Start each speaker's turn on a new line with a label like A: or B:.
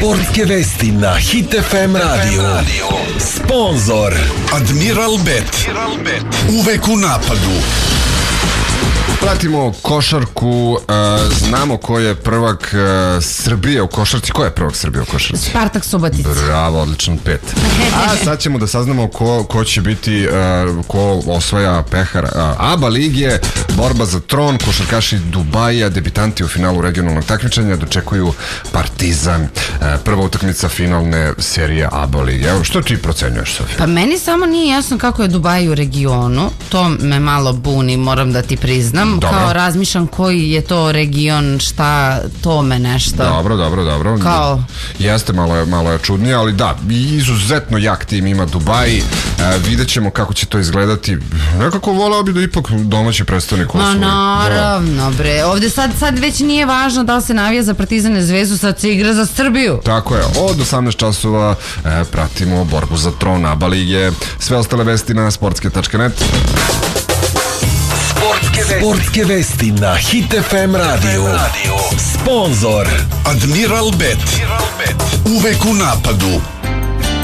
A: Sportske vesti na Hit FM Radio. Sponzor
B: Admiral Bet. Uvek u napadu.
C: Pratimo košarku, znamo ko je prvak Srbije u košarci. Ko je prvak Srbije u košarci?
D: Spartak Subotica.
C: Bravo, odličan pet. A sad ćemo da saznamo ko će biti, ko osvaja pehar ABA lige. Borba za tron, košarkaši Dubaja, debitanti u finalu regionalnog takmičenja dočekuju Partizan. Prva utakmica finalne serije ABA lige. Evo, što ti procenjuješ, Sofija?
D: Pa meni samo nije jasno kako je Dubaj u regionu. To me malo buni, moram da ti priznam.
C: Dobro.
D: Kao razmišljam koji je to region, šta, to me nešto.
C: Dobro.
D: Kao?
C: Jeste, malo je čudnije, ali da, izuzetno jak tim ima Dubaj. Vidjet ćemo kako će to izgledati. Nekako voleo bi da ipak domaći predstavnik osvoji.
D: Naravno, bre. Ovde sad već nije važno da li se navija za Partizan i Zvezdu, sad se igra za Srbiju.
C: Tako je, od 18 časova pratimo borbu za tron ABA lige. Sve ostale vesti na sportske.net.
A: Sportske vesti na Hit FM Radio. Sponzor
B: Admiral Bet. Uvek u napadu.